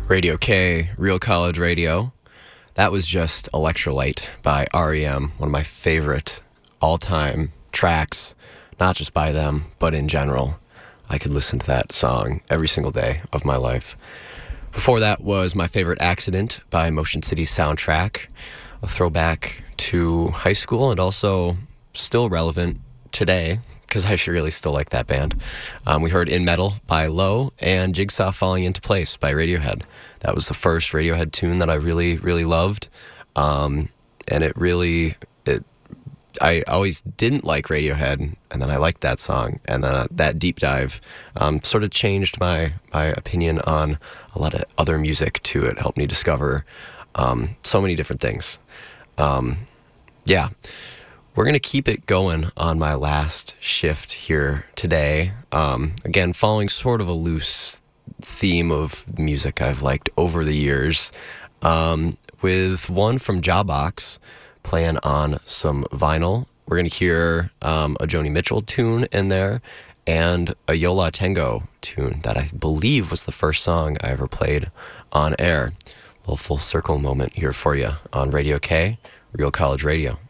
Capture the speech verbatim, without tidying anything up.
Radio K, Real College Radio. That was just Electrolyte by R E M, one of my favorite all-time tracks, not just by them, but in general. I could listen to that song every single day of my life. Before that was my favorite Accident by Motion City Soundtrack, a throwback to high school and also still relevant today, because I really still like that band. Um, we heard In Metal by Low and Jigsaw Falling Into Place by Radiohead. That was the first Radiohead tune that I really, really loved. Um, and it really, it, I always didn't like Radiohead, and then I liked that song. And then uh, that deep dive um, sort of changed my, my opinion on a lot of other music too. It helped me discover um, so many different things. Um, yeah. We're going to keep it going on my last shift here today. Um, again, following sort of a loose theme of music I've liked over the years, um, with one from Jawbox playing on some vinyl. We're going to hear um, a Joni Mitchell tune in there and a Yo La Tengo tune that I believe was the first song I ever played on air. A little full circle moment here for you on Radio K, Real College Radio.